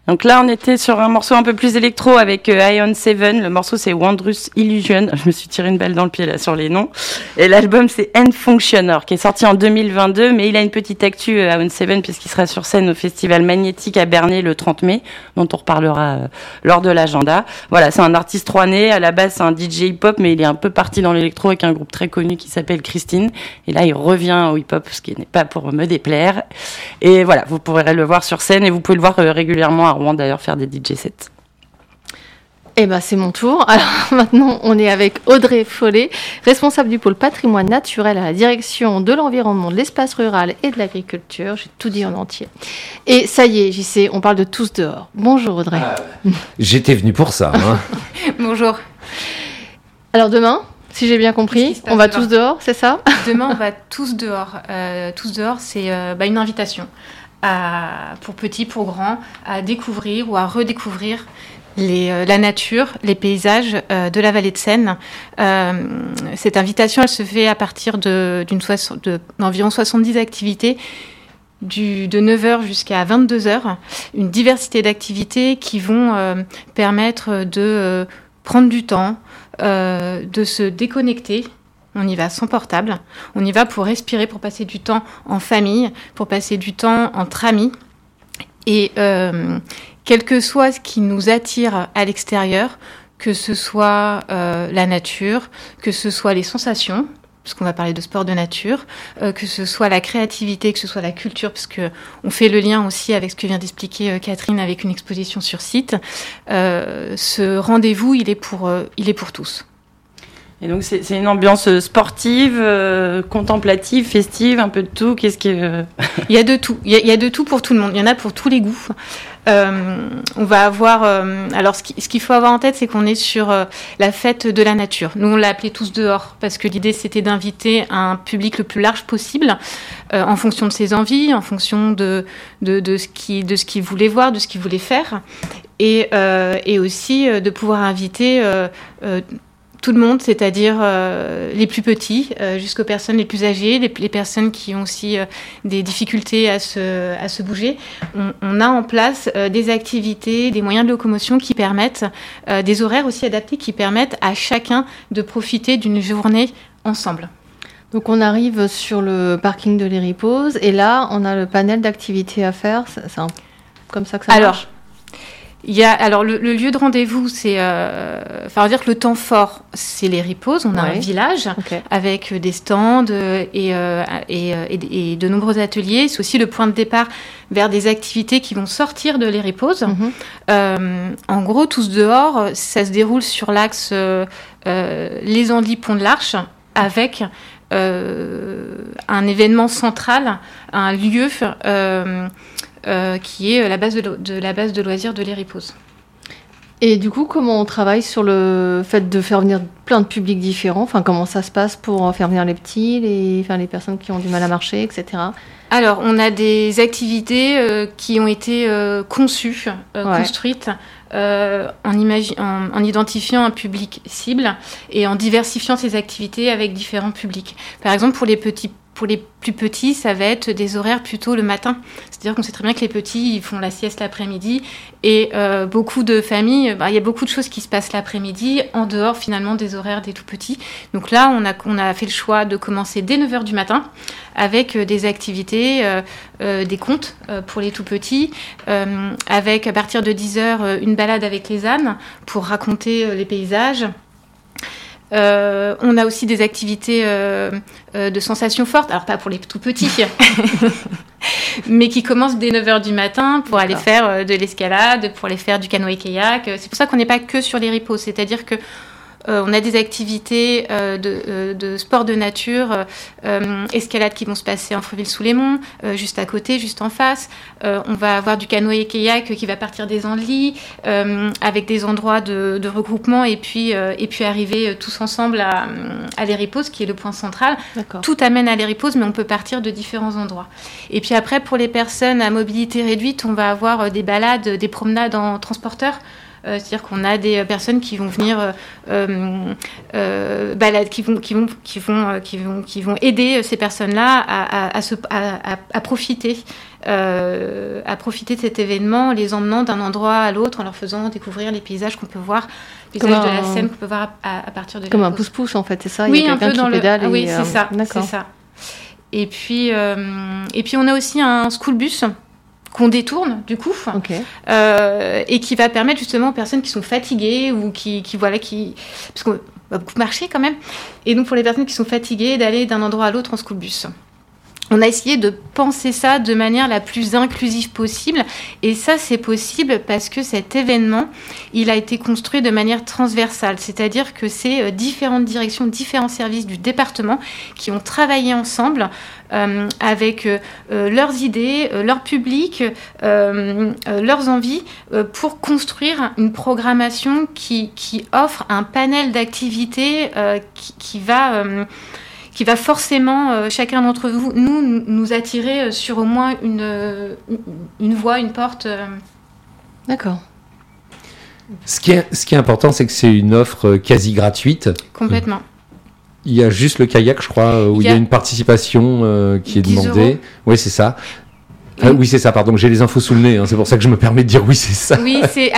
Donc là, on était sur un morceau un peu plus électro avec Ion Seven. Le morceau, c'est Wondrous Illusion. Je me suis tiré une balle dans le pied là sur les noms. Et l'album, c'est End Functioner, qui est sorti en 2022. Mais il a une petite actu, Ion Seven, puisqu'il sera sur scène au Festival Magnétique à Bernay le 30 mai, dont on reparlera lors de l'agenda. Voilà, c'est un artiste rouennais. À la base, c'est un DJ hip-hop, mais il est un peu parti dans l'électro avec un groupe très connu qui s'appelle Christine. Et là, il revient au hip-hop, ce qui n'est pas pour me déplaire. Et voilà, vous pourrez le voir sur scène et vous pouvez le voir régulièrement à Rouen d'ailleurs faire des DJ sets. Eh ben c'est mon tour. Alors maintenant on est avec Audrey Follet, responsable du pôle patrimoine naturel à la direction de l'environnement, de l'espace rural et de l'agriculture. J'ai tout dit en entier. Et ça y est, JC, on parle de tous dehors. Bonjour Audrey. J'étais venue pour ça. Hein. Bonjour. Alors demain, si j'ai bien compris, on va tous dehors, c'est ça ? Demain on va tous dehors. Tous dehors, c'est une invitation pour petits, pour grands, à découvrir ou à redécouvrir la nature, les paysages de la vallée de Seine. Cette invitation, elle se fait à partir d'environ 70 activités de 9h jusqu'à 22h. Une diversité d'activités qui vont permettre de prendre du temps, de se déconnecter. On y va sans portable, on y va pour respirer, pour passer du temps en famille, pour passer du temps entre amis. Et quel que soit ce qui nous attire à l'extérieur, que ce soit la nature, que ce soit les sensations, parce qu'on va parler de sport de nature, que ce soit la créativité, que ce soit la culture, parce qu'on fait le lien aussi avec ce que vient d'expliquer Catherine avec une exposition sur site. Ce rendez-vous, il est pour tous. Et donc c'est une ambiance sportive, contemplative, festive, un peu de tout. Qu'est-ce que Il y a de tout. Il y a de tout pour tout le monde. Il y en a pour tous les goûts. On va avoir. Alors ce qu'il faut avoir en tête, c'est qu'on est sur la fête de la nature. Nous on l'a appelé tous dehors parce que l'idée c'était d'inviter un public le plus large possible, en fonction de ses envies, en fonction de ce qu'il voulait voir, de ce qu'il voulait faire, et aussi de pouvoir inviter tout le monde, c'est-à-dire les plus petits jusqu'aux personnes les plus âgées, les personnes qui ont aussi des difficultés à se bouger. On a en place des activités, des moyens de locomotion qui permettent, des horaires aussi adaptés qui permettent à chacun de profiter d'une journée ensemble. Donc on arrive sur le parking de l'Héripoz et là on a le panel d'activités à faire. C'est comme ça que ça marche. Alors, le lieu de rendez-vous, c'est... on va dire que le temps fort, c'est l'Héripoz. On a un village avec des stands et de nombreux ateliers. C'est aussi le point de départ vers des activités qui vont sortir de l'Héripoz. En gros, tous dehors, ça se déroule sur l'axe Les Andelys, Pont de l'Arche, avec un événement central, un lieu... qui est la base de loisirs de l'Héripoz. Et du coup, comment on travaille sur le fait de faire venir plein de publics différents ? Enfin, comment ça se passe pour faire venir les petits, les personnes qui ont du mal à marcher, etc. Alors, on a des activités qui ont été conçues, construites, en identifiant un public cible et en diversifiant ces activités avec différents publics. Par exemple, pour les plus petits, ça va être des horaires plutôt le matin. C'est-à-dire qu'on sait très bien que les petits, ils font la sieste l'après-midi. Et beaucoup de familles, il y a beaucoup de choses qui se passent l'après-midi, en dehors finalement des horaires des tout petits. Donc là, on a fait le choix de commencer dès 9h du matin avec des activités, des contes pour les tout petits, avec à partir de 10h une balade avec les ânes pour raconter les paysages. On a aussi des activités de sensations fortes, alors pas pour les tout petits, mais qui commencent dès 9h du matin pour aller faire de l'escalade, pour aller faire du canoë-kayak. C'est pour ça qu'on n'est pas que sur l'Héripoz, c'est-à-dire que on a des activités de sport de nature, escalade qui vont se passer en Fréville-sous-les-Monts, juste à côté, juste en face. On va avoir du canoë-kayak qui va partir des Andelys, avec des endroits de regroupement, et puis arriver tous ensemble à l'Héripoz, qui est le point central. D'accord. Tout amène à l'Héripoz, mais on peut partir de différents endroits. Et puis après, pour les personnes à mobilité réduite, on va avoir des balades, des promenades en transporteur, C'est-à-dire qu'on a des personnes qui vont venir qui vont aider ces personnes-là à profiter de cet événement, les emmenant d'un endroit à l'autre, en leur faisant découvrir les paysages qu'on peut voir, les paysages de la Seine qu'on peut voir à partir de comme un pouce-pouce en fait, c'est ça? Oui, il y a un peu qui pédale oui, c'est ça. D'accord. C'est ça. Et puis on a aussi un school bus qu'on détourne du coup, et qui va permettre justement aux personnes qui sont fatiguées ou parce qu'on va beaucoup marcher quand même, et donc pour les personnes qui sont fatiguées d'aller d'un endroit à l'autre en school bus. On a essayé de penser ça de manière la plus inclusive possible, et ça c'est possible parce que cet événement, il a été construit de manière transversale, c'est-à-dire que c'est différentes directions, différents services du département qui ont travaillé ensemble avec leurs idées, leur public, leurs envies, pour construire une programmation qui offre un panel d'activités qui va forcément, chacun d'entre vous, nous attirer sur au moins une voie, une porte. D'accord. Ce qui est important, c'est que c'est une offre quasi gratuite. Complètement. Il y a juste le kayak, je crois, où il y a une participation qui est demandée. 10 €. Oui, c'est ça. Oui, c'est ça, pardon, j'ai les infos sous le nez, c'est pour ça que je me permets de dire oui, c'est ça. Oui, c'est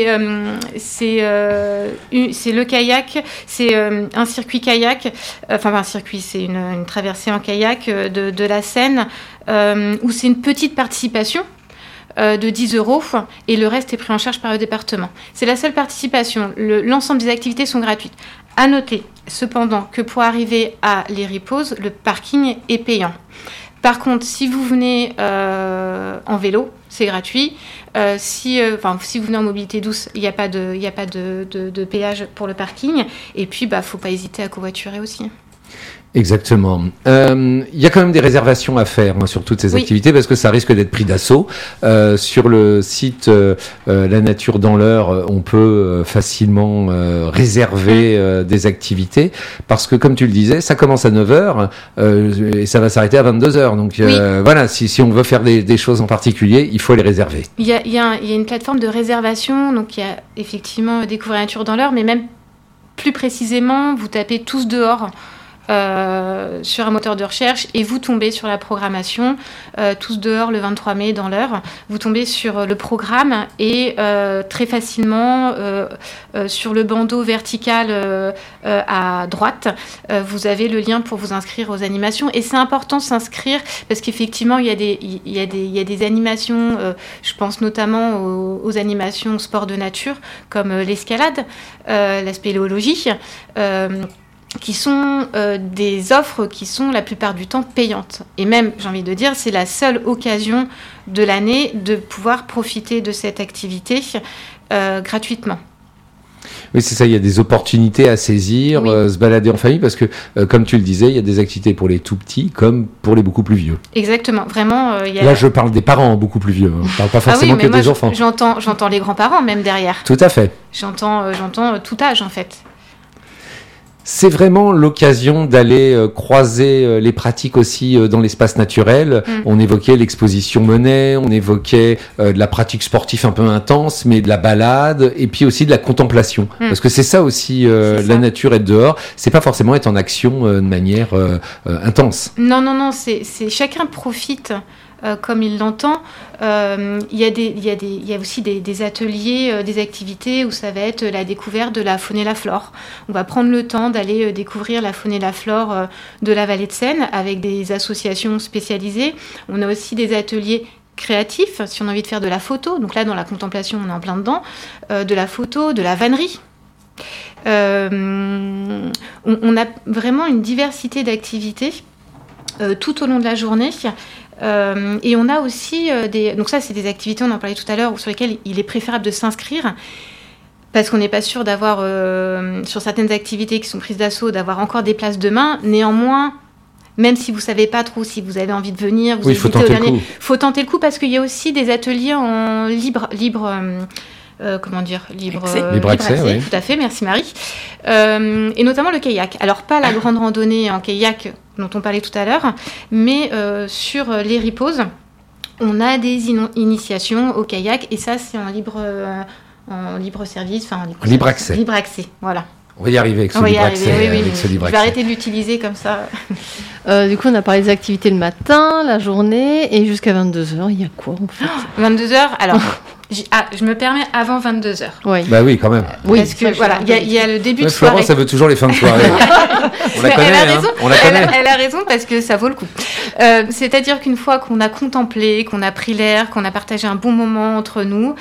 le kayak, c'est un circuit kayak, un circuit, c'est une traversée en kayak de la Seine, où c'est une petite participation de 10 € et le reste est pris en charge par le département. C'est la seule participation, l'ensemble des activités sont gratuites. À noter, cependant, que pour arriver à Les Riposes, le parking est payant. Par contre, si vous venez en vélo, c'est gratuit. Si vous venez en mobilité douce, il n'y a pas de péage pour le parking. Et puis, faut pas hésiter à covoiturer aussi. Exactement. Il y a quand même des réservations à faire sur toutes ces activités parce que ça risque d'être pris d'assaut. Sur le site La Nature dans l'heure, on peut facilement réserver des activités parce que, comme tu le disais, ça commence à 9h et ça va s'arrêter à 22h. Donc voilà, si on veut faire des choses en particulier, il faut les réserver. Il y a une plateforme de réservation, donc il y a effectivement Découvrir la Nature dans l'heure, mais même plus précisément, vous tapez Tous dehors sur un moteur de recherche et vous tombez sur la programmation Tous dehors le 23 mai dans l'heure. Vous tombez sur le programme et très facilement sur le bandeau vertical à droite, vous avez le lien pour vous inscrire aux animations. Et c'est important de s'inscrire parce qu'effectivement il y a des animations, je pense notamment aux animations sport de nature comme l'escalade, la spéléologie, qui sont des offres qui sont la plupart du temps payantes. Et même, j'ai envie de dire, c'est la seule occasion de l'année de pouvoir profiter de cette activité gratuitement. Oui, c'est ça, il y a des opportunités à saisir, se balader en famille, parce que, comme tu le disais, il y a des activités pour les tout petits comme pour les beaucoup plus vieux. Exactement, vraiment. Là, je parle des parents beaucoup plus vieux, je ne parle pas forcément que des enfants. J'entends les grands-parents même derrière. Tout à fait. J'entends tout âge, en fait. C'est vraiment l'occasion d'aller croiser les pratiques aussi dans l'espace naturel. On évoquait l'exposition Monet, on évoquait de la pratique sportive un peu intense, mais de la balade et puis aussi de la contemplation. Parce que c'est ça aussi, la nature être dehors. C'est pas forcément être en action de manière intense. Non, c'est chacun profite. Comme il l'entend, il y a aussi des ateliers, des activités où ça va être la découverte de la faune et la flore. On va prendre le temps d'aller découvrir la faune et la flore de la vallée de Seine avec des associations spécialisées. On a aussi des ateliers créatifs, si on a envie de faire de la photo. Donc là, dans la contemplation, on est en plein dedans. De la photo, de la vannerie. On a vraiment une diversité d'activités tout au long de la journée. Et on a aussi donc ça c'est des activités, on en parlait tout à l'heure, sur lesquelles il est préférable de s'inscrire parce qu'on n'est pas sûr d'avoir sur certaines activités qui sont prises d'assaut d'avoir encore des places demain. Néanmoins, même si vous savez pas trop si vous avez envie de venir, vous faut tenter le coup. Faut tenter le coup parce qu'il y a aussi des ateliers en libre accès, oui. Tout à fait, merci Marie. Et notamment le kayak. Alors pas la grande randonnée en kayak dont on parlait tout à l'heure, mais sur Les Riposes, on a des initiations au kayak et ça c'est en en libre service, enfin libre accès. Libre accès, voilà. On va y arriver avec ce libre accès. Je vais arrêter de l'utiliser comme ça. Du coup, on a parlé des activités le matin, la journée, et jusqu'à 22h, il y a quoi en fait 22h, alors, je me permets avant 22h. Oui. Bah oui, quand même. Oui, parce que voilà, il y a le début de Florence, soirée. ça veut toujours les fins de soirée. On la connaît, on la connaît. Elle a raison parce que ça vaut le coup. C'est-à-dire qu'une fois qu'on a contemplé, qu'on a pris l'air, qu'on a partagé un bon moment entre nous,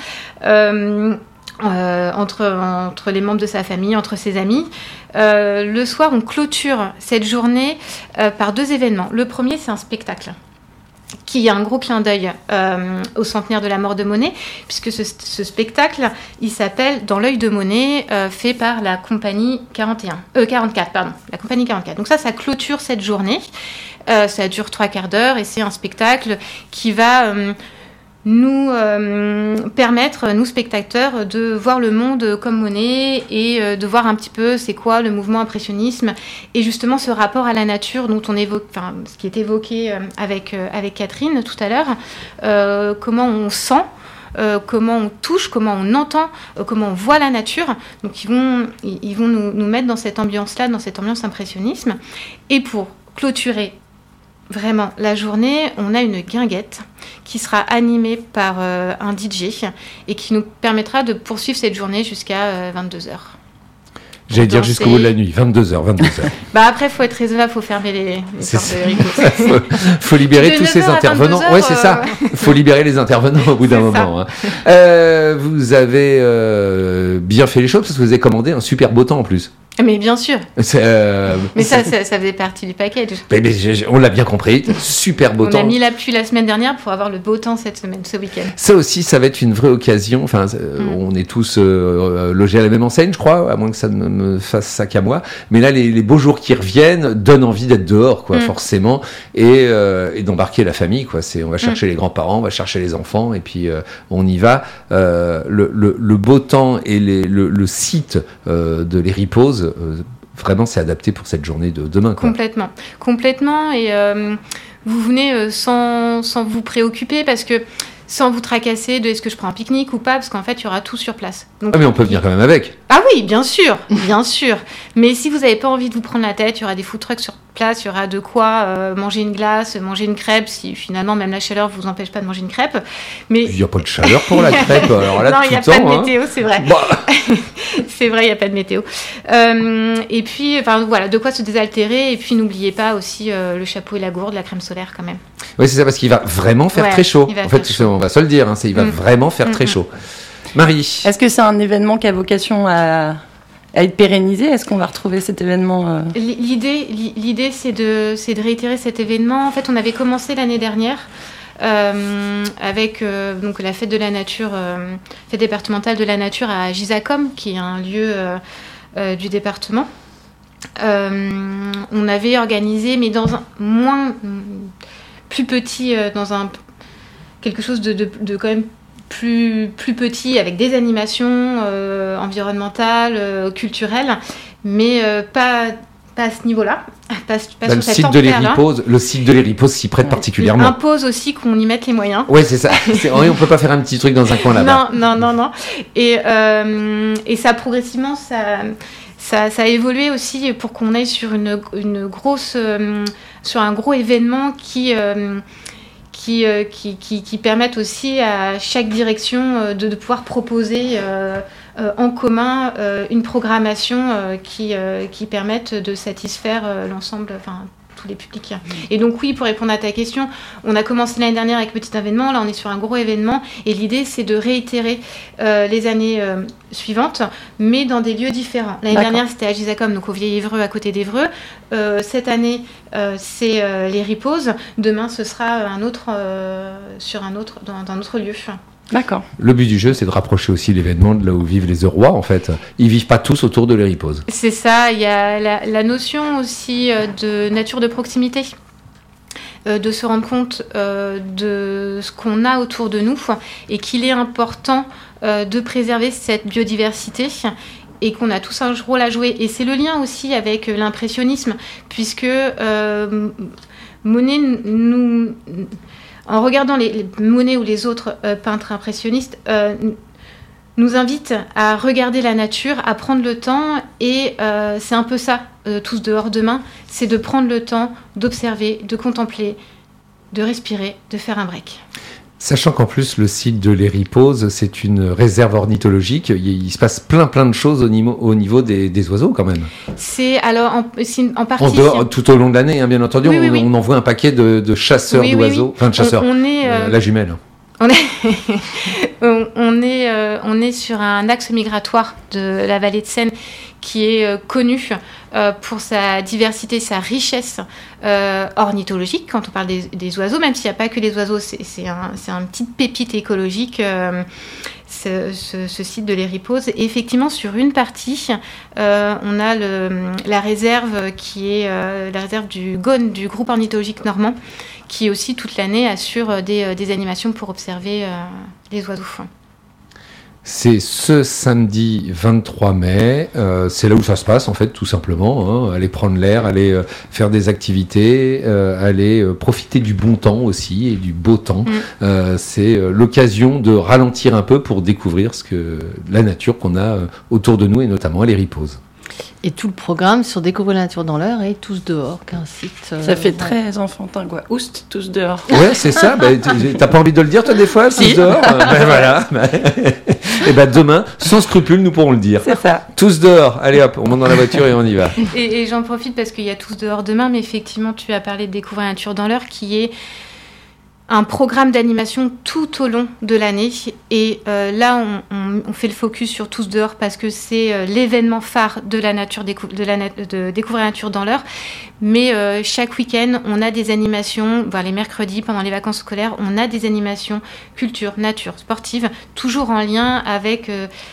entre les membres de sa famille, entre ses amis. Le soir, on clôture cette journée par 2 événements. Le premier, c'est un spectacle qui est un gros clin d'œil au centenaire de la mort de Monet, puisque ce spectacle, il s'appelle Dans l'œil de Monet, fait par la compagnie 44, pardon, la compagnie 44. Donc ça clôture cette journée. Ça dure 3/4 d'heure et c'est un spectacle qui va nous permettre, nous spectateurs, de voir le monde comme Monet et de voir un petit peu c'est quoi le mouvement impressionnisme et justement ce rapport à la nature dont on évoque, enfin ce qui est évoqué avec Catherine tout à l'heure, comment on sent, comment on touche, comment on entend, comment on voit la nature. Donc ils vont nous mettre dans cette ambiance-là, dans cette ambiance impressionnisme. Et pour clôturer vraiment la journée, on a une guinguette qui sera animée par un DJ et qui nous permettra de poursuivre cette journée jusqu'à 22h. J'allais dire jusqu'au bout de la nuit, 22h. Bah après, il faut être raisonnable, il faut fermer les portes de Rico. faut libérer tous ces intervenants. Ouais, c'est ça. Il faut libérer les intervenants au bout d'un moment. Vous avez bien fait les choses parce que vous avez commandé un super beau temps en plus. Mais bien sûr. Mais ça faisait partie du package. Mais on l'a bien compris. Super beau temps. On a mis la pluie la semaine dernière pour avoir le beau temps cette semaine, ce week-end. Ça aussi, ça va être une vraie occasion. Enfin, on est tous logés à la même enseigne, je crois, à moins que ça ne me fasse ça qu'à moi. Mais là, les beaux jours qui reviennent donnent envie d'être dehors, quoi, forcément, et d'embarquer la famille, quoi. On va chercher les grands-parents, on va chercher les enfants, et puis on y va. Le beau temps et le site de Les Riposes. Vraiment, c'est adapté pour cette journée de demain, quoi. Complètement. Et vous venez sans vous préoccuper parce que sans vous tracasser de est-ce que je prends un pique-nique ou pas, parce qu'en fait, il y aura tout sur place. Donc, mais on peut venir quand même avec. Ah oui, bien sûr. Mais si vous n'avez pas envie de vous prendre la tête, il y aura des food trucks sur place, il y aura de quoi manger une glace, manger une crêpe, si finalement même la chaleur ne vous empêche pas de manger une crêpe. Mais il n'y a pas de chaleur pour la crêpe, alors là, non, il n'y a pas de météo, c'est vrai. Bah. C'est vrai, il n'y a pas de météo. Et puis, voilà, de quoi se désaltérer. Et puis, n'oubliez pas aussi le chapeau et la gourde, la crème solaire quand même. Oui, c'est ça, parce qu'il va vraiment faire très chaud. En fait, on va se le dire, il va vraiment faire très chaud. Marie. Est-ce que c'est un événement qui a vocation à être pérennisé? Est-ce qu'on va retrouver cet événement L'idée, c'est de réitérer cet événement. En fait, on avait commencé l'année dernière avec donc la fête de la nature, fête départementale de la nature à Gisacom, qui est un lieu du département. On avait organisé, mais dans un plus petit, dans quelque chose de quand même plus petit, avec des animations environnementales, culturelles, mais pas à ce niveau-là. Pas sur le cette site de Les Riposes, le site de Les Riposes s'y prête particulièrement. Impose aussi qu'on y mette les moyens. Oui, c'est ça. On peut pas faire un petit truc dans un coin là-bas. Non. Et ça, progressivement, ça a évolué aussi pour qu'on aille sur une grosse, sur un gros événement qui permettent aussi à chaque direction de pouvoir proposer en commun une programmation qui permette de satisfaire l'ensemble, tous les publics. Et donc oui, pour répondre à ta question, on a commencé l'année dernière avec petit événement, là on est sur un gros événement et l'idée c'est de réitérer les années suivantes, mais dans des lieux différents. L'année dernière c'était à Gisacom, donc au Vieil-Évreux, à côté d'Évreux. Cette année c'est Les Riposes. Demain ce sera dans un autre lieu. D'accord. Le but du jeu, c'est de rapprocher aussi l'événement de là où vivent les Eurois, en fait. Ils vivent pas tous autour de Les Riposes. C'est ça. Il y a la notion aussi de nature de proximité, de se rendre compte de ce qu'on a autour de nous et qu'il est important de préserver cette biodiversité et qu'on a tous un rôle à jouer. Et c'est le lien aussi avec l'impressionnisme, puisque Monet nous... En regardant les Monet ou les autres peintres impressionnistes, nous invite à regarder la nature, à prendre le temps, et c'est un peu ça, Tous dehors demain, c'est de prendre le temps d'observer, de contempler, de respirer, de faire un break. Sachant qu'en plus, le site de Les Riposes, c'est une réserve ornithologique, il se passe plein de choses au niveau des oiseaux quand même. C'est alors en partie... tout au long de l'année, hein, bien entendu, oui, on envoie un paquet de chasseurs d'oiseaux, enfin de chasseurs, on est, la jumelle. On est sur un axe migratoire de la vallée de Seine qui est connu pour sa diversité, sa richesse ornithologique, quand on parle des oiseaux, même s'il n'y a pas que les oiseaux, c'est un petit pépite écologique, ce site de Les Riposes. Et effectivement, sur une partie, on a la réserve qui est la réserve du GON, du groupe ornithologique normand, qui aussi toute l'année assure des animations pour observer les oiseaux. C'est ce samedi 23 mai, c'est là où ça se passe en fait, tout simplement, hein. Aller prendre l'air, aller faire des activités, aller profiter du bon temps aussi et du beau temps. C'est l'occasion de ralentir un peu pour découvrir la nature qu'on a autour de nous et notamment à Les Riposes. Et tout le programme sur Découvrir la nature dans l'heure et Tous dehors, qu'un site... Ça fait très enfantin, quoi. Oust, tous dehors. Ouais, c'est ça. T'as pas envie de le dire, toi, des fois, si. Tous dehors. Voilà. Et demain, sans scrupule, nous pourrons le dire. C'est ça. Tous dehors. Allez hop, on monte dans la voiture et on y va. Et j'en profite parce qu'il y a Tous dehors demain, mais effectivement, tu as parlé de Découvrir la nature dans l'heure, qui est un programme d'animation tout au long de l'année. Et là, on fait le focus sur Tous dehors parce que c'est l'événement phare de la nature, de Découvrir la nature dans l'heure. Mais chaque week-end, on a des animations, les mercredis, pendant les vacances scolaires, on a des animations culture, nature, sportive, toujours en lien avec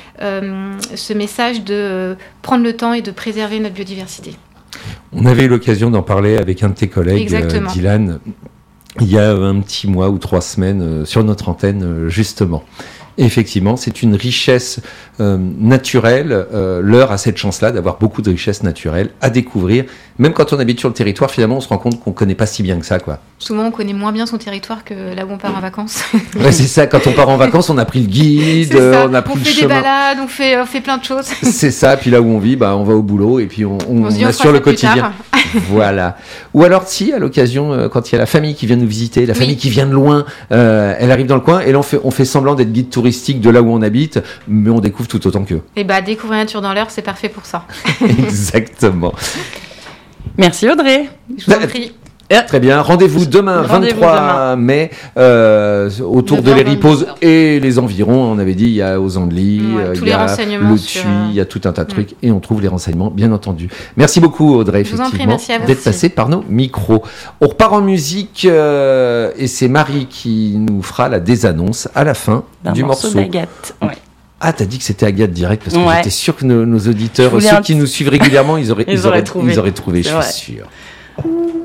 ce message de prendre le temps et de préserver notre biodiversité. On avait eu l'occasion d'en parler avec un de tes collègues, Dylan, il y a un petit mois ou 3 semaines sur notre antenne, justement. Et effectivement, c'est une richesse naturelle. L'heure a cette chance-là d'avoir beaucoup de richesses naturelles à découvrir. Même quand on habite sur le territoire, finalement, on se rend compte qu'on ne connaît pas si bien que ça, quoi. Souvent, on connaît moins bien son territoire que là où on part en vacances. Ouais, c'est ça. Quand on part en vacances, on a pris le guide, on a pris le chemin. On fait des balades, on fait plein de choses. C'est ça. Puis là où on vit, on va au boulot et puis on assure le quotidien. Voilà. Ou alors, si, à l'occasion, quand il y a la famille qui vient nous visiter, la famille qui vient de loin, elle arrive dans le coin et là, on fait semblant d'être guide touristique de là où on habite, mais on découvre tout autant qu'eux. Et Découvrir la nature dans l'heure, c'est parfait pour ça. Exactement. Merci Audrey. Je vous en prie. Très bien. Rendez-vous demain, 23 mai, autour de Les Riposes et les environs. On avait dit, il y a aux Andelys, il y a le Tuy, il y a tout un tas de trucs. Et on trouve les renseignements, bien entendu. Merci beaucoup, Audrey, effectivement, d'être passée par nos micros. On repart en musique et c'est Marie qui nous fera la désannonce à la fin du morceau. d'Agathe. Ouais. Ah, t'as dit que c'était Agathe direct parce que j'étais sûr que nos auditeurs, ceux qui nous suivent régulièrement, ils auraient trouvé, je suis sûr.